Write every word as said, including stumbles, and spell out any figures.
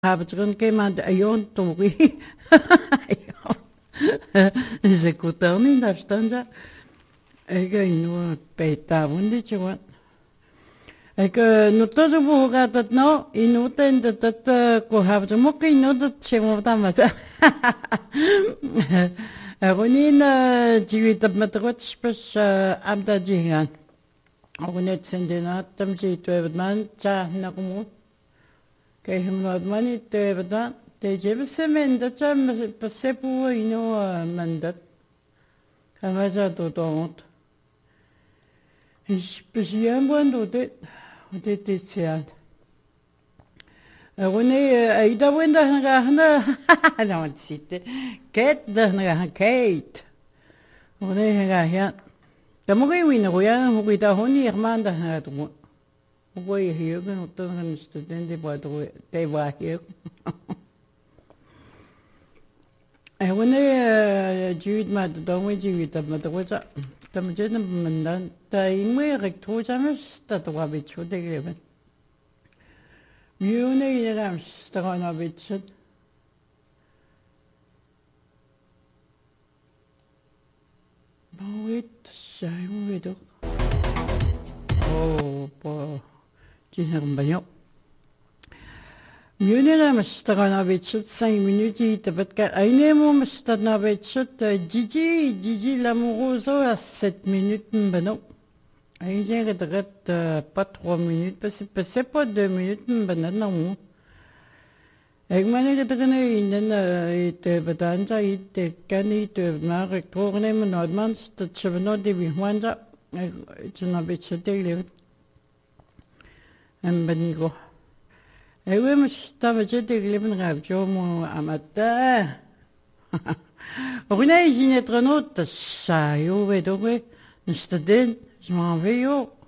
Hebben iemand ayon togi. Les écouteurs ni d'abstanja. Et que nous pétavons dit tu vois. Et que nous tous vous regardons non, ils nous tendent de tête qu'on a de moquer nous de chez moi dans ma tête. Ronin dix-huit mètres spes abda jigan. Ronin sendena tam ji tu evman cha nakumu. Kaya himnod mani tu evdan. Te jebe semen da cha pasepu ino mandat. Kamaja do don't. Ich besien buendo de de de sian. Rone aida wenda nga na no site. Ket da nga Kate. Rone nga ya. Kamugi wino ya mugi da honi irmanda ha tu. Mugi hiyo no to nga studente ba to te ba hiyo. Rone juid ma da wi juid da ma da wa tam jena mandan ta ingwe rekto james ta to wa bichu de geben. Miune yeram stagana bitchet. Bawit sai wedo. Oh, po jinherum banyo. Miune yeram stagana bitchet cinq minutes tabat ka aine mo stagana bitchet Gigi Gigi l'amoureuse à sept minutes mbano. Il y a euh, pas trois minutes, parce que c'est pas deux minutes, mais non. Et moi, je dirais que il bedanja, il te cani, te na rectourne, mais normalement, c'est tu veux not de vivanda, tu n'as pas de télé. Un benigo. Et oui, mais je t'avais dit que les gens rêvent, je m'en amateur. Rune, il y a une autre, ça y est, donc, je te dis. Je m'en vais, yo.